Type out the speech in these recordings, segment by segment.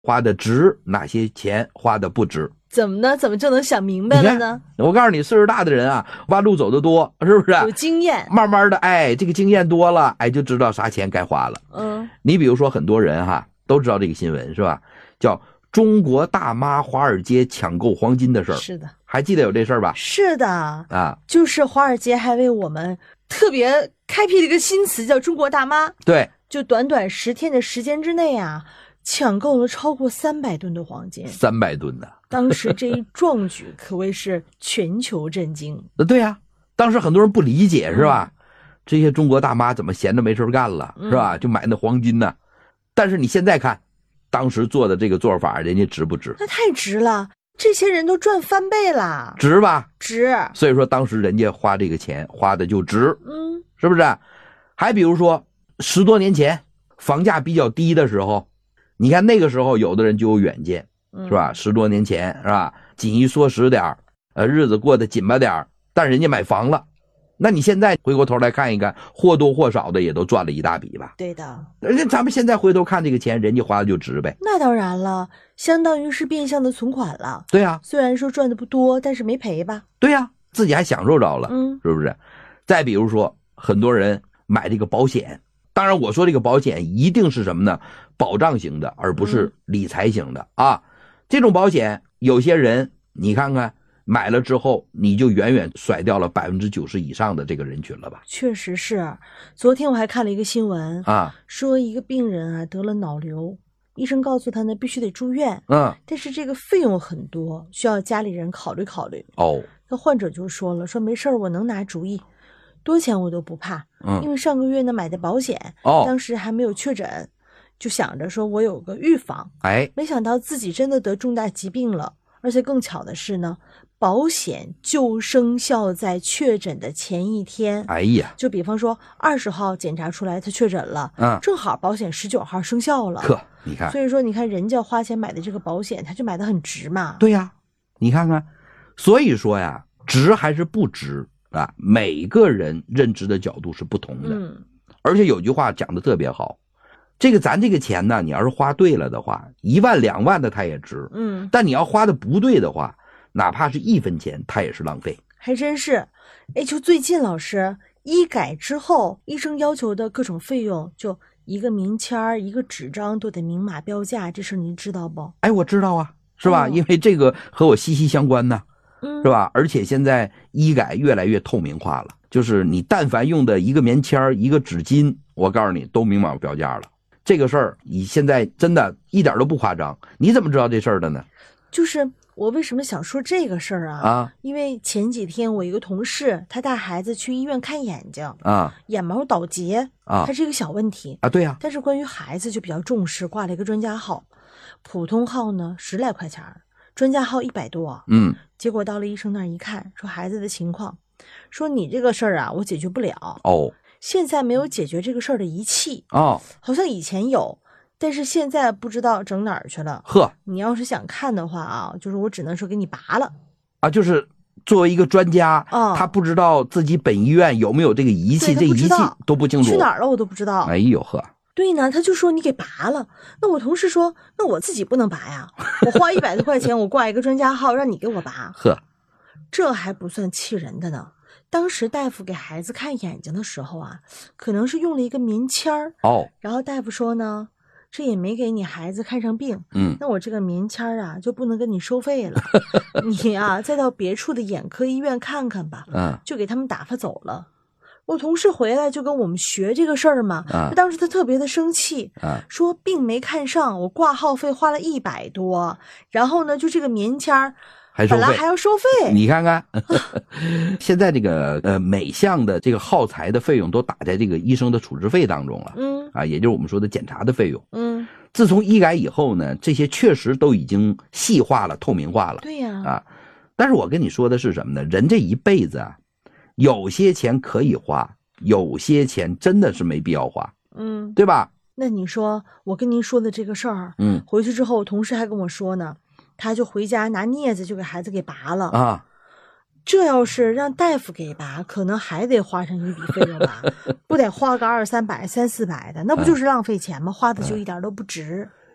花的值，哪些钱花的不值。 怎么呢？怎么就能想明白了呢？ 我告诉你，岁数大的人啊，弯路走得多，是不是？ 有经验， 慢慢的，这个经验多了，就知道啥钱该花了。你比如说很多人都知道这个新闻是吧？叫中国大妈华尔街抢购黄金的事儿。 是的， 还记得有这事儿吧？ 是的就是华尔街还为我们特别开辟了一个新词，叫中国大妈。 对， 就短短10天的时间之内抢购了超过300吨的黄金。 300吨呢！ 当时这一壮举可谓是全球震惊。 对呀，当时很多人不理解是吧？这些中国大妈怎么闲着没事干了是吧？就买那黄金呢。但是你现在看，当时做的这个做法，人家值不值？ 那太值了，这些人都赚翻倍了。 值吧？ 值。 所以说当时人家花这个钱花的就值。是不是？还比如说10多年前房价比较低的时候，你看那个时候有的人就有远见，是吧？10多年前是吧？紧衣缩食点日子过得紧巴点但人家买房了。那你现在回过头来看一看，或多或少的也都赚了一大笔吧？ 对的。 而且咱们现在回头看这个钱，人家花的就值呗。 那当然了，相当于是变相的存款了。 对呀， 虽然说赚的不多，但是没赔吧？ 对呀，自己还享受着了，是不是？再比如说，很多人买这个保险，当然我说这个保险一定是什么呢？保障型的，而不是理财型的这种保险，有些人你看看买了之后，你就远远甩掉了90%以上的这个人群了吧？ 确实是。昨天我还看了一个新闻说一个病人得了脑瘤，医生告诉他呢必须得住院，但是这个费用很多，需要家里人考虑考虑。那患者就说了，说没事我能拿主意，多钱我都不怕，因为上个月呢买的保险，当时还没有确诊，就想着说我有个预防，没想到自己真的得重大疾病了，而且更巧的是呢，保险就生效在确诊的前一天。就比方说20号检查出来他确诊了，正好保险19号生效了。 你看， 所以说你看人家花钱买的这个保险，他就买的很值嘛。 对呀，你看看，所以说呀，值还是不值每个人认知的角度是不同的。而且有句话讲的特别好，这个咱这个钱呢，你要是花对了的话，1万2万的它也值。但你要花的不对的话，哪怕是1分钱它也是浪费。 还真是。就最近老师医改之后，医生要求的各种费用，就一个名签一个纸张都得明码标价，这事您知道不？ 我知道啊，是吧？因为这个和我息息相关呢，是吧？而且现在医改越来越透明化了，就是你但凡用的一个棉签一个纸巾，我告诉你都明码标价了。这个事儿你现在真的一点都不夸张。你怎么知道这事儿的呢？ 就是我为什么想说这个事儿因为前几天我一个同事，他带孩子去医院看眼睛眼毛倒结它是一个小问题对呀。 但是关于孩子就比较重视，挂了一个专家号，普通号呢10来块钱，专家号100多。结果到了医生那儿一看，说孩子的情况，说你这个事儿我解决不了。现在没有解决这个事儿的仪器好像以前有，但是现在不知道整哪儿去了。你要是想看的话就是我只能说给你拔了就是作为一个专家他不知道自己本医院有没有这个仪器，这仪器都不清楚， 去哪儿了我都不知道。对呢，他就说你给拔了。那我同事说，那我自己不能拔呀，我花100多块钱我挂一个专家号让你给我拔。这还不算气人的呢。当时大夫给孩子看眼睛的时候可能是用了一个棉签儿然后大夫说呢，这也没给你孩子看上病，那我这个棉签儿就不能跟你收费了，你再到别处的眼科医院看看吧，就给他们打发走了。我同事回来就跟我们学这个事儿嘛，当时他特别的生气，说病没看上，我挂号费花了100多，然后呢就这个棉签儿本来还要收费。 你看看现在这个每项的这个耗材的费用都打在这个医生的处置费当中了也就是我们说的检查的费用。自从医改以后呢，这些确实都已经细化了透明化了。 对呀但是我跟你说的是什么呢？人这一辈子有些钱可以花，有些钱真的是没必要花对吧？ 那你说我跟您说的这个事儿回去之后我同事还跟我说呢，他就回家拿镊子就给孩子给拔了这要是让大夫给拔，可能还得花上一笔费用吧不得花个200-300、300-400的，那不就是浪费钱吗？花的就一点都不值。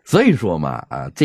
所以说嘛，啊，这